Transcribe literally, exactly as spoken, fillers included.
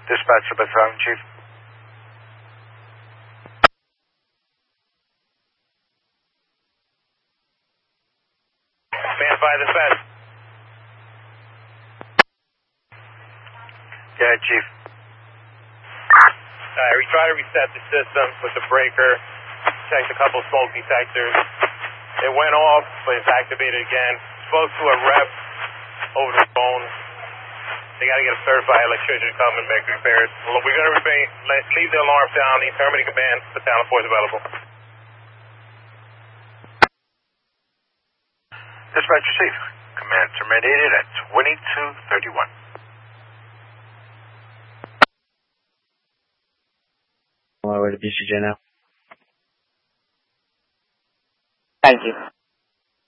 Dispatch to Battalion Chief. Stand by dispatch. Yeah, Chief. Alright, we try to reset the system with the breaker. Checked a couple smoke detectors. It went off, but it's activated again. Spoke to a rep over the phone. They got to get a certified electrician to come and make repairs. Well, we're going to remain, let, leave the alarm sounding. Terminating command. Battalion force available. Dispatch received. Command terminated at twenty-two thirty-one. On my way to B C J now. Thank you.